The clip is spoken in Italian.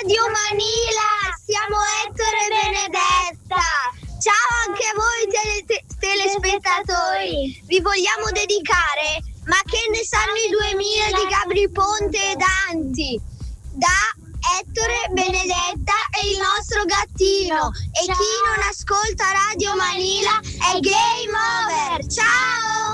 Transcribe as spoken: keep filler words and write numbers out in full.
Radio Manila, siamo Ettore e Benedetta. Ciao anche a voi tele- telespettatori. Vi vogliamo dedicare Ma che ne sanno i duemila di Gabri Ponte e Danti, da Ettore, Benedetta e il nostro gattino. E chi non ascolta Radio Manila è game over. Ciao!